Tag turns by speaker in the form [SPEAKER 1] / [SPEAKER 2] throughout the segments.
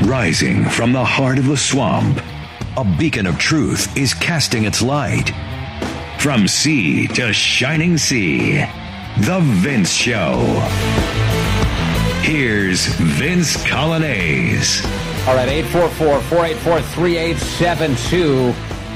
[SPEAKER 1] Rising from the heart of the swamp, a beacon of truth is casting its light. From sea to shining sea, The Vince Show. Here's Vince Coglianese.
[SPEAKER 2] All right, 844-484-3872,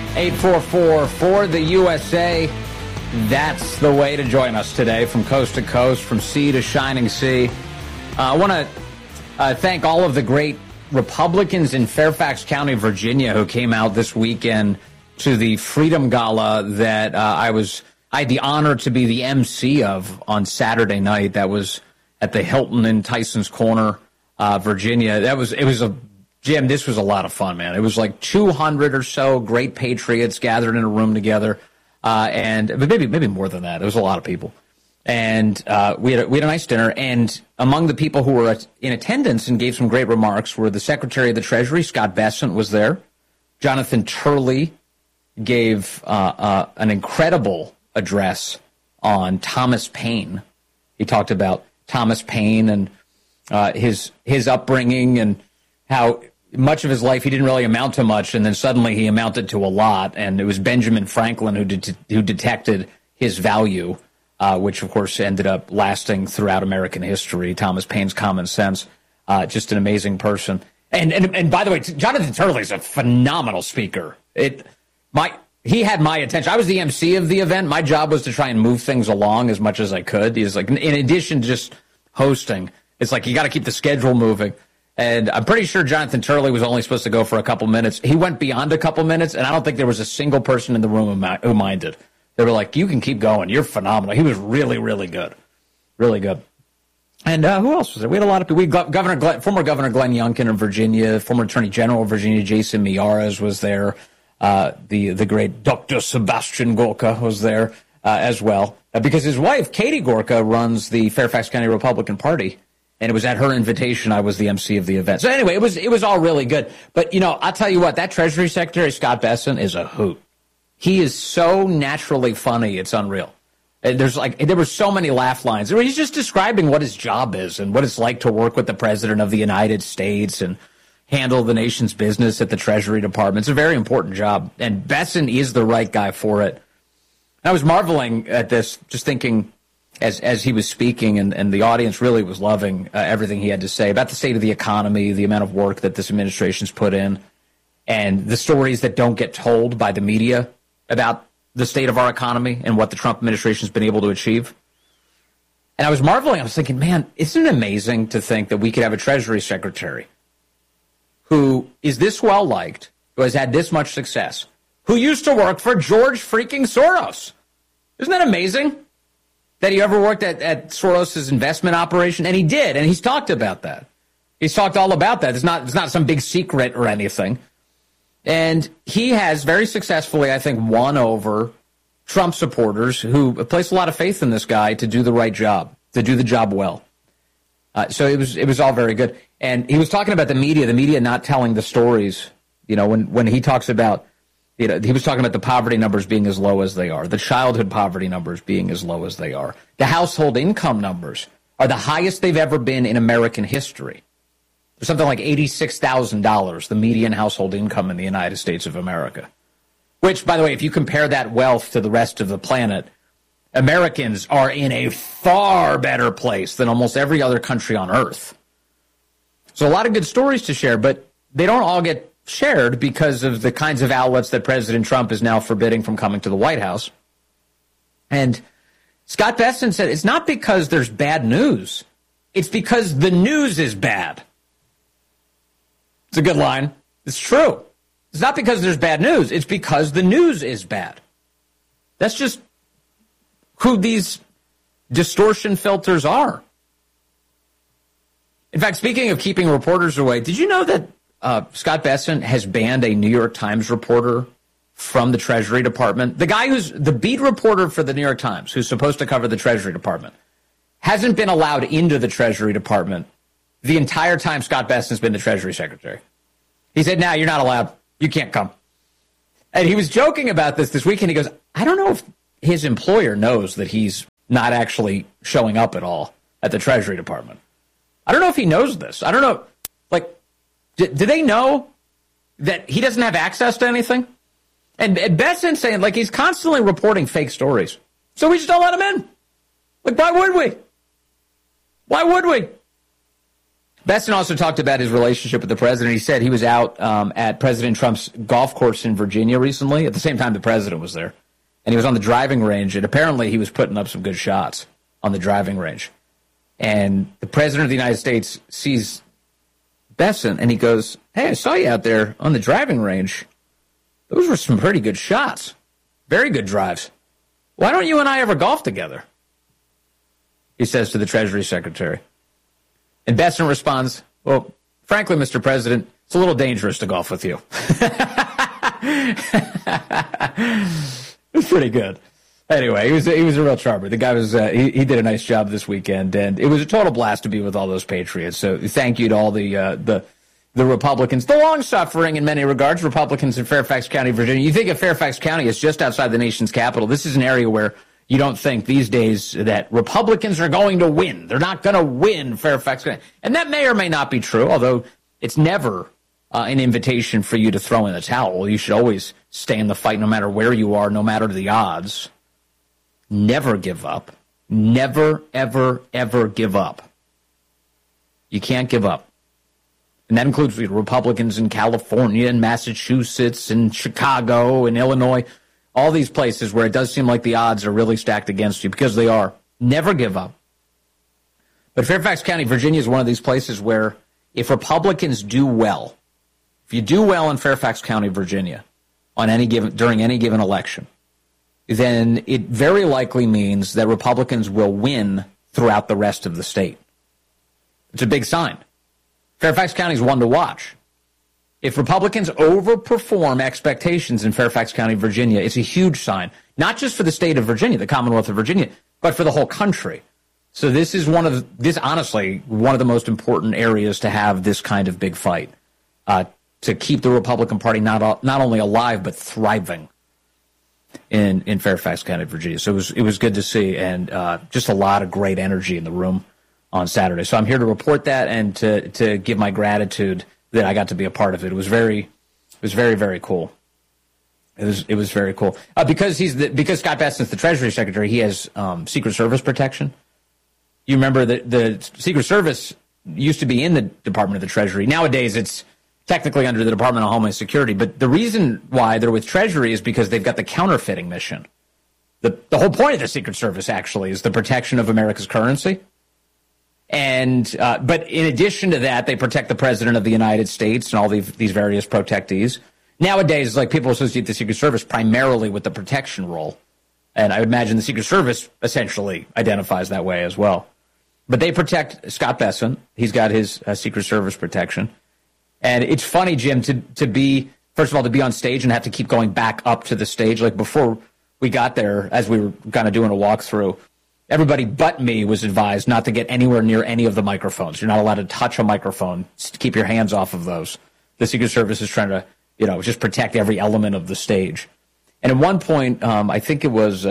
[SPEAKER 2] 844-4-the-USA. That's the way to join us today, from coast to coast, from sea to shining sea. I want to thank all of the great Republicans in Fairfax County, Virginia, who came out this weekend to the Freedom Gala that I had the honor to be the MC of on Saturday night. That was at the Hilton in Tyson's Corner, Virginia. Jim, this was a lot of fun, man. It was like 200 or so great patriots gathered in a room together, but maybe more than that. It was a lot of people. And we had a nice dinner, and among the people who were in attendance and gave some great remarks were the Secretary of the Treasury, Scott Bessent, was there. Jonathan Turley gave an incredible address on Thomas Paine. He talked about Thomas Paine and his upbringing and how much of his life he didn't really amount to much, and then suddenly he amounted to a lot, and it was Benjamin Franklin who detected his value. Which, of course, ended up lasting throughout American history. Thomas Paine's common sense, just an amazing person. And by the way, Jonathan Turley is a phenomenal speaker. He had my attention. I was the MC of the event. My job was to try and move things along as much as I could. He's like, in addition to just hosting, it's like you got to keep the schedule moving. And I'm pretty sure Jonathan Turley was only supposed to go for a couple minutes. He went beyond a couple minutes, and I don't think there was a single person in the room who minded. They were like, you can keep going. You're phenomenal. He was really, really good. Really good. And who else was there? We had a lot of people. Former Governor Glenn Youngkin of Virginia, former Attorney General of Virginia, Jason Miyares was there. The great Dr. Sebastian Gorka was there as well. Because his wife, Katie Gorka, runs the Fairfax County Republican Party. And it was at her invitation I was the MC of the event. So anyway, it was all really good. But, I'll tell you what, that Treasury Secretary, Scott Bessent, is a hoot. He is so naturally funny, it's unreal. There were so many laugh lines. He's just describing what his job is and what it's like to work with the President of the United States and handle the nation's business at the Treasury Department. It's a very important job, and Bessent is the right guy for it. I was marveling at this, just thinking as he was speaking, and the audience really was loving everything he had to say about the state of the economy, the amount of work that this administration's put in, and the stories that don't get told by the media about the state of our economy and what the Trump administration has been able to achieve. And I was marveling. I was thinking, man, isn't it amazing to think that we could have a Treasury Secretary who is this well-liked, who has had this much success, who used to work for George freaking Soros? Isn't that amazing that he ever worked at Soros' investment operation? And he did, and he's talked about that. He's talked all about that. It's not some big secret or anything. And he has very successfully, I think, won over Trump supporters who place a lot of faith in this guy to do the right job, to do the job well. So it was all very good. And he was talking about the media not telling the stories. When he talks about, he was talking about the poverty numbers being as low as they are, the childhood poverty numbers being as low as they are. The household income numbers are the highest they've ever been in American history. Something like $86,000, the median household income in the United States of America. Which, by the way, if you compare that wealth to the rest of the planet, Americans are in a far better place than almost every other country on earth. So a lot of good stories to share, but they don't all get shared because of the kinds of outlets that President Trump is now forbidding from coming to the White House. And Scott Bessent said it's not because there's bad news. It's because the news is bad. It's a good line. It's true. It's not because there's bad news. It's because the news is bad. That's just who these distortion filters are. In fact, speaking of keeping reporters away, did you know that Scott Bessent has banned a New York Times reporter from the Treasury Department? The guy who's the beat reporter for the New York Times, who's supposed to cover the Treasury Department, hasn't been allowed into the Treasury Department the entire time Scott Bessent's been the Treasury Secretary. He said, "No, you're not allowed. You can't come." And he was joking about this weekend. He goes, I don't know if his employer knows that he's not actually showing up at all at the Treasury Department. I don't know if he knows this. I don't know. Do they know that he doesn't have access to anything? And Besson's saying, like, he's constantly reporting fake stories. So we just don't let him in. Like, why would we? Why would we? Besson also talked about his relationship with the president. He said he was out at President Trump's golf course in Virginia recently, at the same time the president was there. And he was on the driving range, and apparently he was putting up some good shots on the driving range. And the president of the United States sees Besson, and he goes, "Hey, I saw you out there on the driving range. Those were some pretty good shots. Very good drives. Why don't you and I ever golf together?" He says to the Treasury Secretary. And Besson responds, "Well, frankly, Mr. President, it's a little dangerous to golf with you." It's pretty good. Anyway, he was a real charmer. The guy was he did a nice job this weekend, and it was a total blast to be with all those patriots. So thank you to all the Republicans, the long-suffering in many regards Republicans in Fairfax County, Virginia. You think of Fairfax County as just outside the nation's capital. This is an area where you don't think these days that Republicans are going to win. They're not going to win Fairfax County. And that may or may not be true, although it's never an invitation for you to throw in the towel. You should always stay in the fight no matter where you are, no matter the odds. Never give up. Never, ever, ever give up. You can't give up. And that includes Republicans in California and Massachusetts and Chicago and Illinois. All these places where it does seem like the odds are really stacked against you, because they are. Never give up. But Fairfax County, Virginia is one of these places where if Republicans do well, if you do well in Fairfax County, Virginia, during any given election, then it very likely means that Republicans will win throughout the rest of the state. It's a big sign. Fairfax County is one to watch. If Republicans overperform expectations in Fairfax County, Virginia, it's a huge sign, not just for the state of Virginia, the Commonwealth of Virginia, but for the whole country. So this is honestly one of the most important areas to have this kind of big fight, to keep the Republican Party not only alive but thriving in Fairfax County, Virginia. So it was good to see, and just a lot of great energy in the room on Saturday. So I'm here to report that and to give my gratitude that I got to be a part of it. It was very, very cool. It was very cool because Scott Besson's the Treasury Secretary. He has Secret Service protection. You remember that the Secret Service used to be in the Department of the Treasury. Nowadays, it's technically under the Department of Homeland Security. But the reason why they're with Treasury is because they've got the counterfeiting mission. The whole point of the Secret Service actually is the protection of America's currency. And but in addition to that, they protect the President of the United States and all these various protectees. Nowadays, like, people associate the Secret Service primarily with the protection role. And I would imagine the Secret Service essentially identifies that way as well. But they protect Scott Besson. He's got his Secret Service protection. And it's funny, Jim, to be, first of all, to be on stage and have to keep going back up to the stage. Like, before we got there, as we were kind of doing a walkthrough, everybody but me was advised not to get anywhere near any of the microphones. You're not allowed to touch a microphone. Just keep your hands off of those. The Secret Service is trying to, just protect every element of the stage. And at one point, I think it was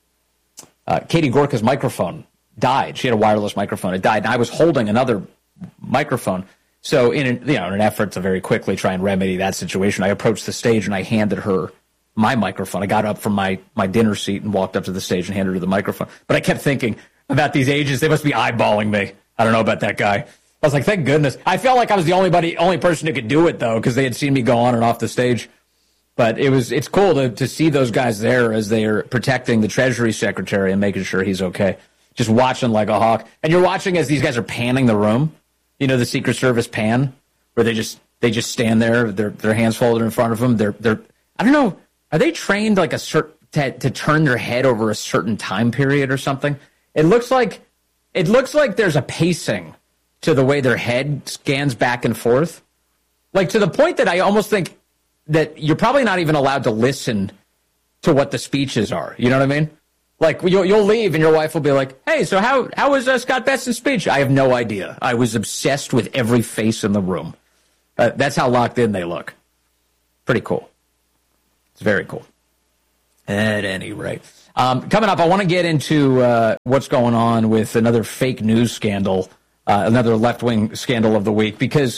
[SPEAKER 2] Katie Gorka's microphone died. She had a wireless microphone. It died. And I was holding another microphone. So in an effort to very quickly try and remedy that situation, I approached the stage and I handed her my microphone. I got up from my dinner seat and walked up to the stage and handed her the microphone. But I kept thinking about these agents. They must be eyeballing me. I don't know about that guy. I was like, thank goodness. I felt like I was the only person who could do it, though, because they had seen me go on and off the stage. But it's cool to see those guys there as they are protecting the Treasury Secretary and making sure he's okay. Just watching like a hawk. And you're watching as these guys are panning the room. The Secret Service pan, where they just stand there, their hands folded in front of them. They're I don't know, are they trained like to turn their head over a certain time period or something? It looks like there's a pacing to the way their head scans back and forth, like to the point that I almost think that you're probably not even allowed to listen to what the speeches are. You know what I mean? Like, you'll leave and your wife will be like, hey, so how was Scott Besson's speech? I have no idea. I was obsessed with every face in the room. That's how locked in they look. Pretty cool. It's very cool. At any rate. Coming up, I want to get into what's going on with another fake news scandal, another left-wing scandal of the week, because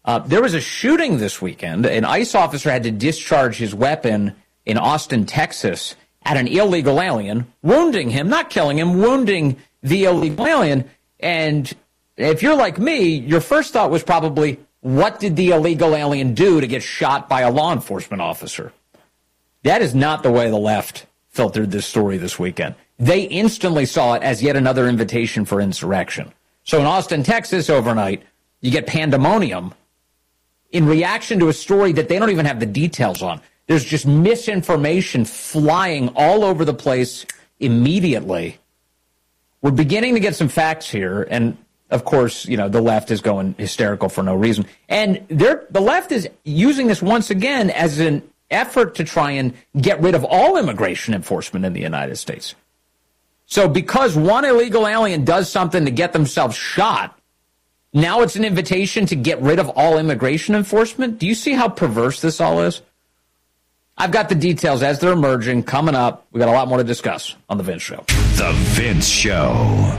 [SPEAKER 2] There was a shooting this weekend. An ICE officer had to discharge his weapon in Austin, Texas, at an illegal alien, wounding him, not killing him, wounding the illegal alien. And if you're like me, your first thought was probably, what did the illegal alien do to get shot by a law enforcement officer? That is not the way the left filtered this story this weekend. They instantly saw it as yet another invitation for insurrection. So in Austin, Texas, overnight, you get pandemonium in reaction to a story that they don't even have the details on. There's just misinformation flying all over the place immediately. We're beginning to get some facts here, and of course, the left is going hysterical for no reason. And the left is using this once again as an effort to try and get rid of all immigration enforcement in the United States. So because one illegal alien does something to get themselves shot, now it's an invitation to get rid of all immigration enforcement? Do you see how perverse this all is? I've got the details as they're emerging coming up. We got a lot more to discuss on The Vince Show.
[SPEAKER 1] The Vince Show.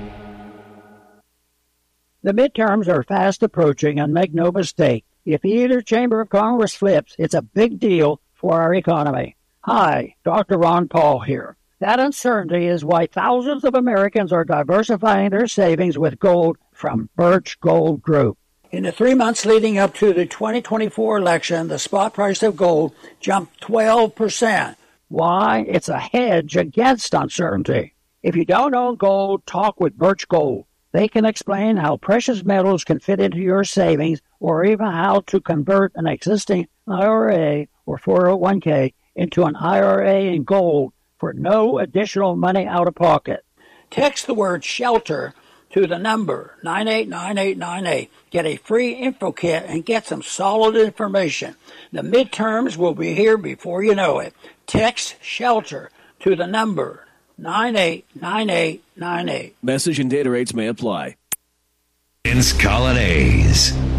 [SPEAKER 3] The midterms are fast approaching, and make no mistake, if either chamber of Congress flips, it's a big deal for our economy. Hi, Dr. Ron Paul here. That uncertainty is why thousands of Americans are diversifying their savings with gold from Birch Gold Group. In the 3 months leading up to the 2024 election, the spot price of gold jumped 12%. Why? It's a hedge against uncertainty. If you don't own gold, talk with Birch Gold. They can explain how precious metals can fit into your savings, or even how to convert an existing IRA or 401k into an IRA in gold for no additional money out of pocket. Text the word SHELTER to the number 989898. Get a free info kit and get some solid information. The midterms will be here before you know it. Text SHELTER to the number 989898.
[SPEAKER 4] Message and data rates may apply.
[SPEAKER 1] Vince Colonnese.